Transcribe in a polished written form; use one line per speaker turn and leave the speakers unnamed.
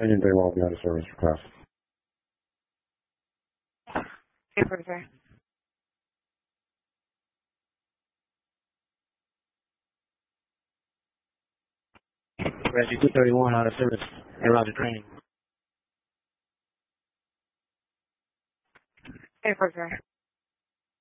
Union Day will be out of service for class.
Affirmative, sir.
Reggie 231 out of service. Hey, Roger, training.
Affirmative, sir.